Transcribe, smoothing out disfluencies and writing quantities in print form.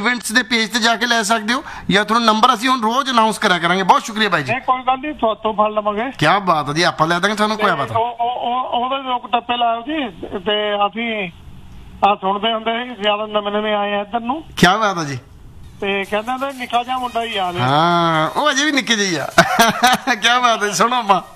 Events ਦੇ page ਤੇ ਜਾ ਕੇ ਲੈ ਸਕਦੇ ਹੋ, ਜਾਂ ਤੁਹਾਨੂੰ ਨੰਬਰ ਅਸੀਂ ਹੁਣ ਰੋਜ਼ ਅਨਾਉਂਸ ਕਰਿਆ ਕਰਾਂਗੇ। ਬਹੁਤ ਸ਼ੁਕਰੀਆ ਬਾਈ ਜੀ। ਨਹੀਂ ਕੋਈ ਗੱਲ ਨਹੀਂ, ਤੁਹਾਤੋਂ ਫੜ ਲਵਾਂਗੇ। ਕੀ ਬਾਤ ਹੈ ਜੀ, ਆਪਾਂ ਲੈ ਦਾਂਗੇ ਤੁਹਾਨੂੰ, ਕੋਈ ਬਾਤ ਨਹੀਂ। ਉਹਦੇ ਲੋਕ ਟੱਪੇ ਲਾਓ ਜੀ, ਤੇ ਅਸੀਂ ਆ ਸੁਣਦੇ ਹੁੰਦੇ ਸੀ ਜਿਆਦਾ ਨਵੇਂ ਆਏ ਆ ਇੱਧਰ ਨੂੰ। ਕੀ ਬਾਤ ਹੈ ਜੀ। ਤੇ ਕਹਿੰਦੇ ਨਿੱਕਾ ਜਿਹਾ ਮੁੰਡਾ ਹੀ ਆ ਰਿਹਾ। ਹਾਂ ਉਹ ਅਜੇ ਵੀ ਨਿੱਕੇ ਜਿਹੀ ਆ। ਕੀ ਬਾਤ ਹੈ, ਸੁਣੋ ਆਪਾਂ।